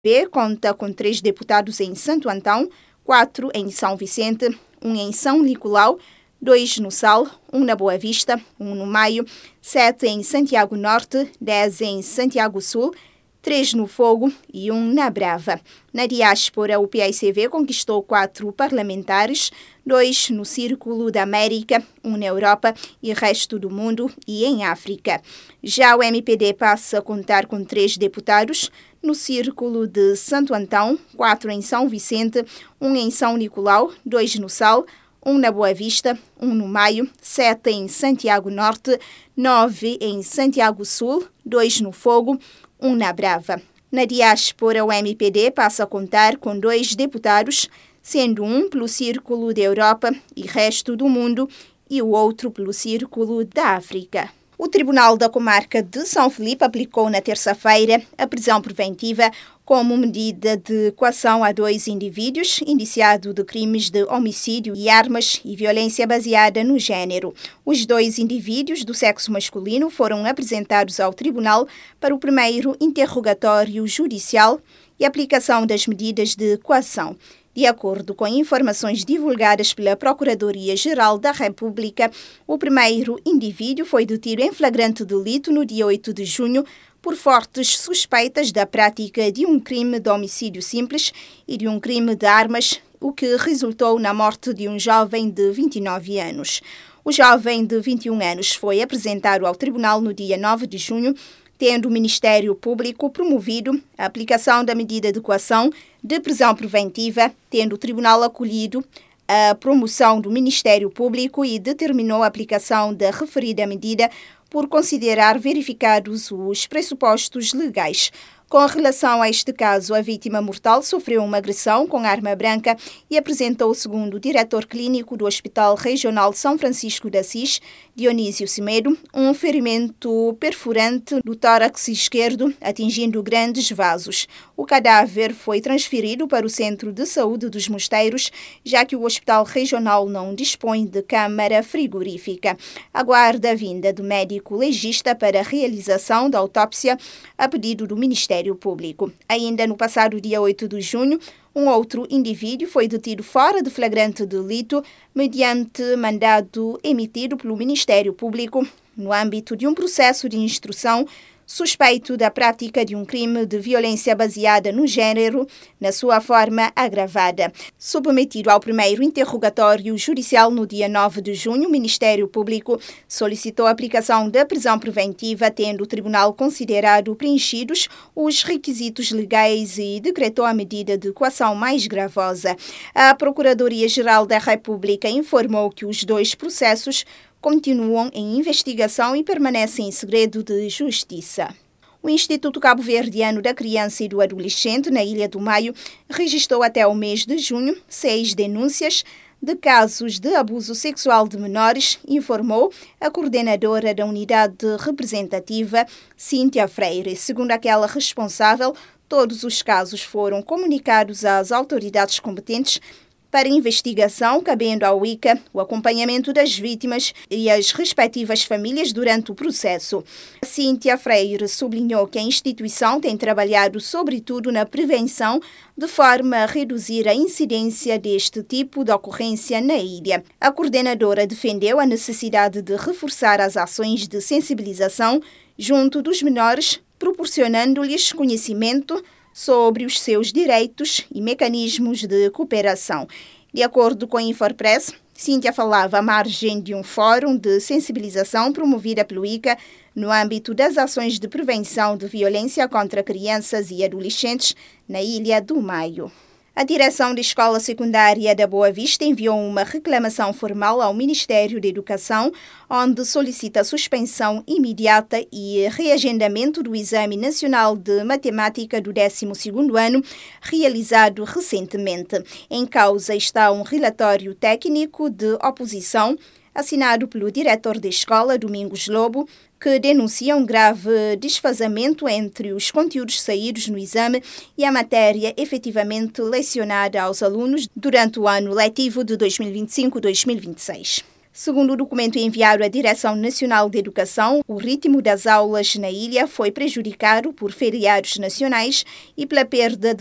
B conta com 3 deputados em Santo Antão, 4 em São Vicente, 1 em São Nicolau, 2 no Sal, 1 na Boa Vista, 1 no Maio, 7 em Santiago Norte, 10 em Santiago Sul, 3 no Fogo e 1 na Brava. Na diáspora, o PAICV conquistou 4 parlamentares, 2 no Círculo da América, 1 na Europa e resto do mundo e em África. Já o MPD passa a contar com 3 deputados no Círculo de Santo Antão, 4 em São Vicente, 1 em São Nicolau, 2 no Sal, 1 na Boa Vista, 1 no Maio, 7 em Santiago Norte, 9 em Santiago Sul, 2 no Fogo, 1 na Brava. Na diáspora, o MPD passa a contar com 2 deputados, sendo 1 pelo Círculo da Europa e resto do mundo e o outro pelo Círculo da África. O Tribunal da Comarca de São Felipe aplicou na terça-feira a prisão preventiva como medida de coação a 2 indivíduos indiciados de crimes de homicídio e armas e violência baseada no género. Os 2 indivíduos do sexo masculino foram apresentados ao tribunal para o primeiro interrogatório judicial e aplicação das medidas de coação. De acordo com informações divulgadas pela Procuradoria-Geral da República, o primeiro indivíduo foi detido em flagrante delito no dia 8 de junho por fortes suspeitas da prática de um crime de homicídio simples e de um crime de armas, o que resultou na morte de um jovem de 29 anos. O jovem de 21 anos foi apresentado ao tribunal no dia 9 de junho, tendo o Ministério Público promovido a aplicação da medida de coação de prisão preventiva, tendo o tribunal acolhido a promoção do Ministério Público e determinou a aplicação da referida medida por considerar verificados os pressupostos legais. Com relação a este caso, a vítima mortal sofreu uma agressão com arma branca e apresentou, segundo o diretor clínico do Hospital Regional São Francisco de Assis, Dionísio Semedo, um ferimento perfurante do tórax esquerdo, atingindo grandes vasos. O cadáver foi transferido para o Centro de Saúde dos Mosteiros, já que o Hospital Regional não dispõe de câmara frigorífica. Aguarda a vinda do médico legista para a realização da autópsia a pedido do Ministério Público. Ainda no passado dia 8 de junho, um outro indivíduo foi detido fora de flagrante delito mediante mandado emitido pelo Ministério Público no âmbito de um processo de instrução suspeito da prática de um crime de violência baseada no género, na sua forma agravada. Submetido ao primeiro interrogatório judicial no dia 9 de junho, o Ministério Público solicitou a aplicação da prisão preventiva, tendo o tribunal considerado preenchidos os requisitos legais e decretou a medida de coação mais gravosa. A Procuradoria-Geral da República informou que os 2 processos continuam em investigação e permanecem em segredo de justiça. O Instituto Cabo-Verdiano da Criança e do Adolescente, na Ilha do Maio, registrou até o mês de junho 6 denúncias de casos de abuso sexual de menores, informou a coordenadora da unidade representativa, Cíntia Freire. Segundo aquela responsável, todos os casos foram comunicados às autoridades competentes para investigação, cabendo ao ICA o acompanhamento das vítimas e as respectivas famílias durante o processo. Cíntia Freire sublinhou que a instituição tem trabalhado sobretudo na prevenção de forma a reduzir a incidência deste tipo de ocorrência na ilha. A coordenadora defendeu a necessidade de reforçar as ações de sensibilização junto dos menores, proporcionando-lhes conhecimento sobre os seus direitos e mecanismos de cooperação. De acordo com a Infopress, Cíntia falava à margem de um fórum de sensibilização promovida pelo ICA no âmbito das ações de prevenção de violência contra crianças e adolescentes na Ilha do Maio. A direção da Escola Secundária da Boa Vista enviou uma reclamação formal ao Ministério da Educação, onde solicita a suspensão imediata e reagendamento do Exame Nacional de Matemática do 12º ano, realizado recentemente. Em causa está um relatório técnico de oposição assinado pelo diretor da escola, Domingos Lobo, que denuncia um grave desfazamento entre os conteúdos saídos no exame e a matéria efetivamente lecionada aos alunos durante o ano letivo de 2025-2026. Segundo o documento enviado à Direção Nacional de Educação, o ritmo das aulas na ilha foi prejudicado por feriados nacionais e pela perda de